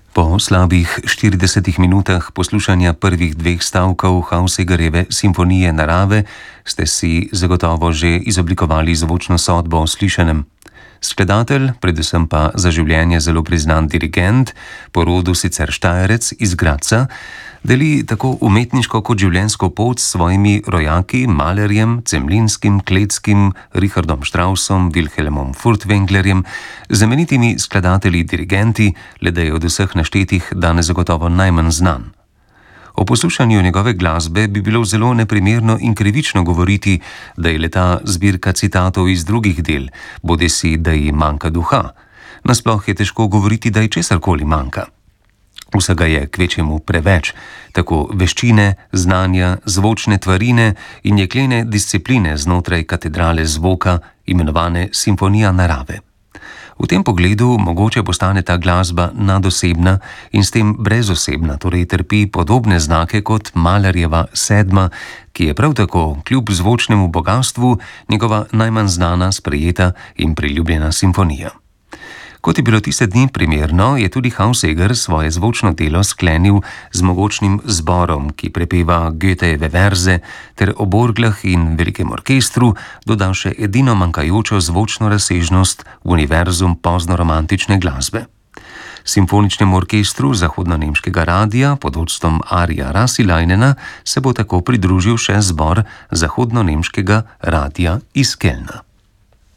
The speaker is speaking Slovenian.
Po slabih 40 minutah poslušanja prvih dveh stavkov Hausegerjeve simfonije narave ste si zagotovo že izoblikovali zvočno sodbo o slišanem. Skladatelj, predvsem pa za življenje zelo priznan dirigent, po rodu sicer Štajerec iz Gradca, deli tako umetniško kot življenjsko pot s svojimi rojaki Mahlerjem, Zemlinskim, Kleckim, Richardom Straussom, Wilhelmom Furtwänglerjem, znamenitimi skladatelji dirigenti, le da je od vseh naštetih danes zagotovo najmanj znan. O poslušanju njegove glasbe bi bilo zelo neprimerno in krivično govoriti, da je leta zbirka citatov iz drugih del, bodisi da ji manjka duha. Nasploh je težko govoriti, da ji česarkoli manjka. Vsega je kvečjemu preveč, tako veščine, znanja, zvočne tvarine in jeklene discipline znotraj katedrale zvoka, imenovane simfonija narave. V tem pogledu mogoče postane ta glasba nadosebna in s tem brezosebna, torej trpi podobne znake kot Mahlerjeva sedma, ki je prav tako, kljub zvočnemu bogastvu, njegova najmanj znana, sprejeta in priljubljena simfonija. Kot je bilo tiste dni primerno, je tudi Hauseger svoje zvočno delo sklenil z mogočnim zborom, ki prepeva Goethejeve verze, ter ob orglah in velikem orkestru dodal še edino manjkajočo zvočno razsežnost v univerzum poznoromantične glasbe. Simfoničnemu orkestru zahodno-nemškega radia pod vodstvom Arija Rasilainena se bo tako pridružil še zbor zahodno-nemškega radia iz Kelna.